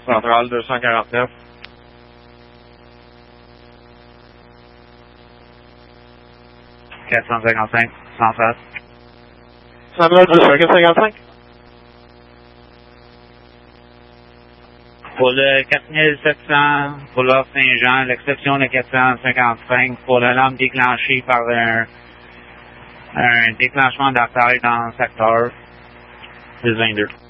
Centrale 249. sans face. Centrale 255. Pour le 4700, pour l'Ordre Saint-Jean, l'exception de 455, pour la lampe déclenchée par un déclenchement d'appel dans le secteur 1022.